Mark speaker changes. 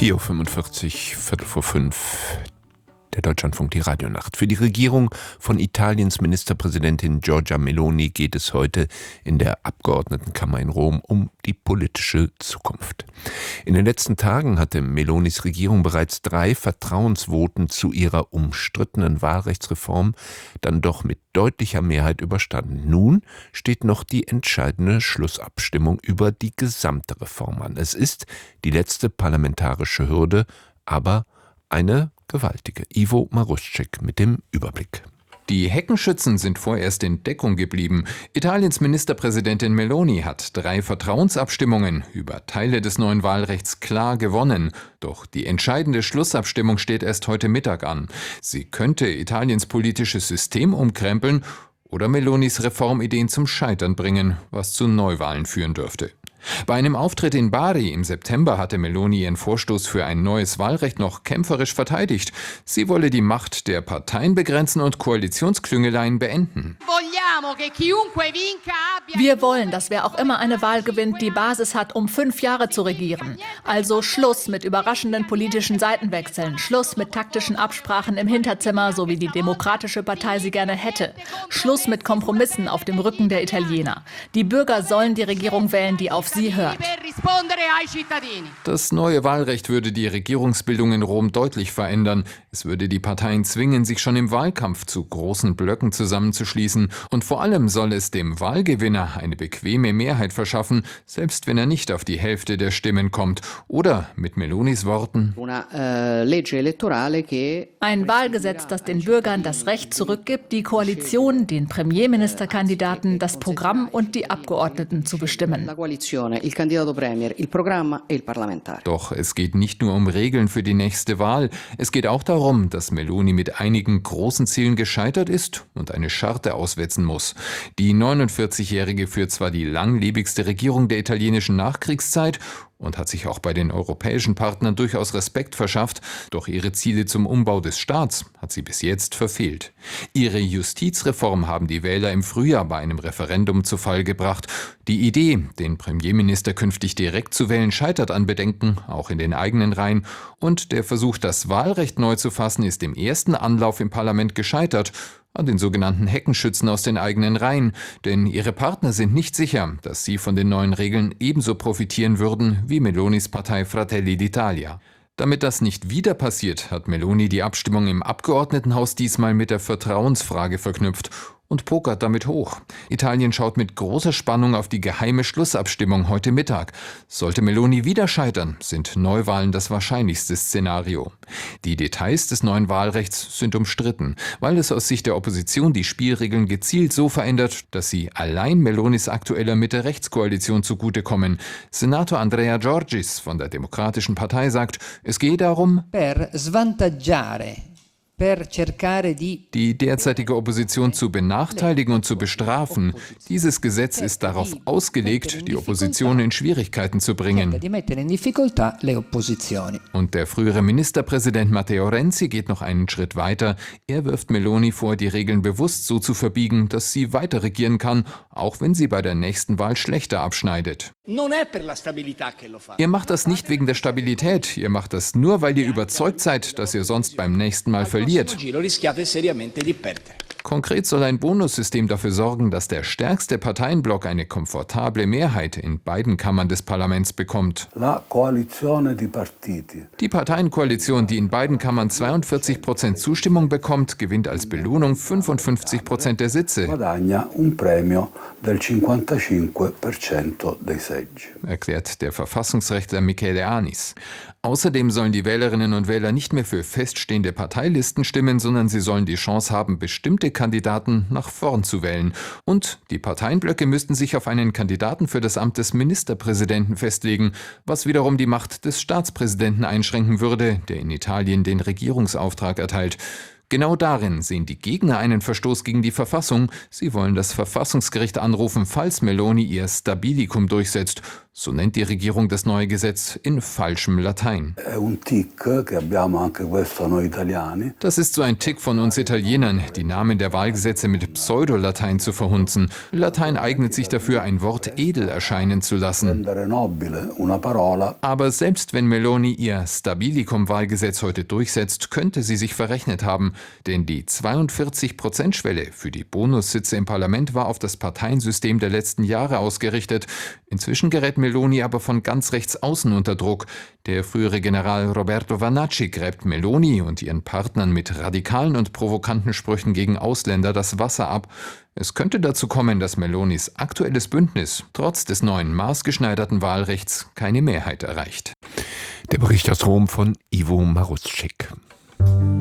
Speaker 1: 4:45 Uhr, Viertel vor 5, der Deutschlandfunk, die Radionacht. Für die Regierung von Italiens Ministerpräsidentin Giorgia Meloni geht es heute in der Abgeordnetenkammer in Rom um die politische Zukunft. In den letzten Tagen hatte Melonis Regierung bereits 3 Vertrauensvoten zu ihrer umstrittenen Wahlrechtsreform dann doch mit deutlicher Mehrheit überstanden. Nun steht noch die entscheidende Schlussabstimmung über die gesamte Reform an. Es ist die letzte parlamentarische Hürde, aber eine gewaltige. Ivo Maruschek mit dem Überblick.
Speaker 2: Die Heckenschützen sind vorerst in Deckung geblieben. Italiens Ministerpräsidentin Meloni hat 3 Vertrauensabstimmungen über Teile des neuen Wahlrechts klar gewonnen. Doch die entscheidende Schlussabstimmung steht erst heute Mittag an. Sie könnte Italiens politisches System umkrempeln oder Melonis Reformideen zum Scheitern bringen, was zu Neuwahlen führen dürfte. Bei einem Auftritt in Bari im September hatte Meloni ihren Vorstoß für ein neues Wahlrecht noch kämpferisch verteidigt. Sie wolle die Macht der Parteien begrenzen und Koalitionsklüngeleien beenden.
Speaker 3: Wir wollen, dass wer auch immer eine Wahl gewinnt, die Basis hat, um 5 Jahre zu regieren. Also Schluss mit überraschenden politischen Seitenwechseln, Schluss mit taktischen Absprachen im Hinterzimmer, so wie die Demokratische Partei sie gerne hätte. Schluss mit Kompromissen auf dem Rücken der Italiener. Die Bürger sollen die Regierung wählen, die auf sie hört.
Speaker 2: Das neue Wahlrecht würde die Regierungsbildung in Rom deutlich verändern. Es würde die Parteien zwingen, sich schon im Wahlkampf zu großen Blöcken zusammenzuschließen. Und vor allem soll es dem Wahlgewinner eine bequeme Mehrheit verschaffen, selbst wenn er nicht auf die Hälfte der Stimmen kommt. Oder mit Melonis Worten:
Speaker 3: Ein Wahlgesetz, das den Bürgern das Recht zurückgibt, die Koalition, den Premierministerkandidaten, das Programm und die Abgeordneten zu bestimmen.
Speaker 2: Doch es geht nicht nur um Regeln für die nächste Wahl. Es geht auch darum, dass Meloni mit einigen großen Zielen gescheitert ist und eine Scharte auswetzen muss. Die 49-Jährige führt zwar die langlebigste Regierung der italienischen Nachkriegszeit und hat sich auch bei den europäischen Partnern durchaus Respekt verschafft, doch ihre Ziele zum Umbau des Staats hat sie bis jetzt verfehlt. Ihre Justizreform haben die Wähler im Frühjahr bei einem Referendum zu Fall gebracht. Die Idee, den Premierminister künftig direkt zu wählen, scheitert an Bedenken, auch in den eigenen Reihen. Und der Versuch, das Wahlrecht neu zu fassen, ist im ersten Anlauf im Parlament gescheitert. An den sogenannten Heckenschützen aus den eigenen Reihen, denn ihre Partner sind nicht sicher, dass sie von den neuen Regeln ebenso profitieren würden wie Melonis Partei Fratelli d'Italia. Damit das nicht wieder passiert, hat Meloni die Abstimmung im Abgeordnetenhaus diesmal mit der Vertrauensfrage verknüpft und pokert damit hoch. Italien schaut mit großer Spannung auf die geheime Schlussabstimmung heute Mittag. Sollte Meloni wieder scheitern, sind Neuwahlen das wahrscheinlichste Szenario. Die Details des neuen Wahlrechts sind umstritten, weil es aus Sicht der Opposition die Spielregeln gezielt so verändert, dass sie allein Melonis aktueller Mitte-Rechts-Koalition zugutekommen. Senator Andrea Giorgis von der Demokratischen Partei sagt, es gehe darum, die derzeitige Opposition zu benachteiligen und zu bestrafen. Dieses Gesetz ist darauf ausgelegt, die Opposition in Schwierigkeiten zu bringen. Und der frühere Ministerpräsident Matteo Renzi geht noch einen Schritt weiter. Er wirft Meloni vor, die Regeln bewusst so zu verbiegen, dass sie weiter regieren kann, auch wenn sie bei der nächsten Wahl schlechter abschneidet. Ihr macht das nicht wegen der Stabilität, ihr macht das nur, weil ihr überzeugt seid, dass ihr sonst beim nächsten Mal verliert. Konkret soll ein Bonussystem dafür sorgen, dass der stärkste Parteienblock eine komfortable Mehrheit in beiden Kammern des Parlaments bekommt. Die Parteienkoalition, die in beiden Kammern 42% Zustimmung bekommt, gewinnt als Belohnung 55% der Sitze, erklärt der Verfassungsrechtler Michele Anis. Außerdem sollen die Wählerinnen und Wähler nicht mehr für feststehende Parteilisten stimmen, sondern sie sollen die Chance haben, bestimmte Kandidaten nach vorn zu wählen. Und die Parteienblöcke müssten sich auf einen Kandidaten für das Amt des Ministerpräsidenten festlegen, was wiederum die Macht des Staatspräsidenten einschränken würde, der in Italien den Regierungsauftrag erteilt. Genau darin sehen die Gegner einen Verstoß gegen die Verfassung. Sie wollen das Verfassungsgericht anrufen, falls Meloni ihr Stabilikum durchsetzt. So nennt die Regierung das neue Gesetz in falschem Latein. Das ist so ein Tick von uns Italienern, die Namen der Wahlgesetze mit Pseudolatein zu verhunzen. Latein eignet sich dafür, ein Wort edel erscheinen zu lassen. Aber selbst wenn Meloni ihr Stabilicum-Wahlgesetz heute durchsetzt, könnte sie sich verrechnet haben. Denn die 42%-Schwelle für die Bonussitze im Parlament war auf das Parteiensystem der letzten Jahre ausgerichtet. Inzwischen gerät Meloni aber von ganz rechts außen unter Druck. Der frühere General Roberto Vannacci gräbt Meloni und ihren Partnern mit radikalen und provokanten Sprüchen gegen Ausländer das Wasser ab. Es könnte dazu kommen, dass Melonis aktuelles Bündnis trotz des neuen maßgeschneiderten Wahlrechts keine Mehrheit erreicht.
Speaker 1: Der Bericht aus Rom von Ivo Maruszczyk.